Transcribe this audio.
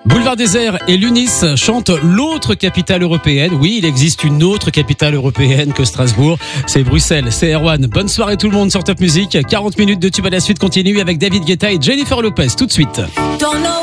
Boulevard Désert et l'UNIS chantent l'autre capitale européenne. Oui, il existe une autre capitale européenne que Strasbourg. C'est Bruxelles, c'est Erwan. Bonne soirée tout le monde sur Top Music. 40 minutes de tube à la suite continue avec David Guetta et Jennifer Lopez tout de suite.